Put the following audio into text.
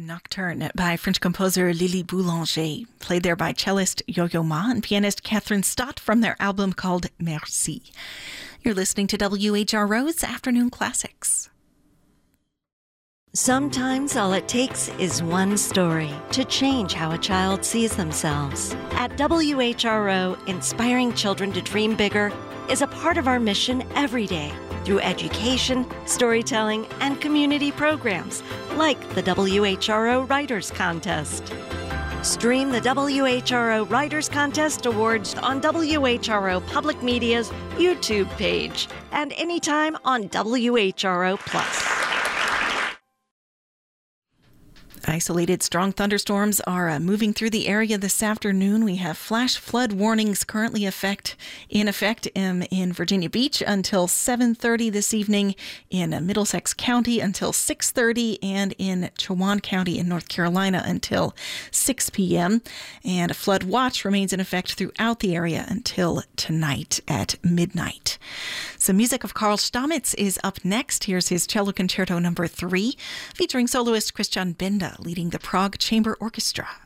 Nocturne by French composer Lily Boulanger, played there by cellist Yo-Yo Ma and pianist Catherine Stott from their album called Merci. You're listening to WHRO's Afternoon Classics. Sometimes all it takes is one story to change how a child sees themselves. At WHRO, inspiring children to dream bigger is a part of our mission every day through education, storytelling, and community programs like the WHRO Writers Contest. Stream the WHRO Writers Contest Awards on WHRO Public Media's YouTube page and anytime on WHRO Plus. Isolated strong thunderstorms are moving through the area this afternoon. We have flash flood warnings currently in effect in Virginia Beach until 7:30 this evening, in Middlesex County until 6:30, and in Chowan County in North Carolina until 6 p.m. And a flood watch remains in effect throughout the area until tonight at midnight. Some music of Karl Stamitz is up next. Here's his Cello Concerto No. 3, featuring soloist Christian Benda leading the Prague Chamber Orchestra.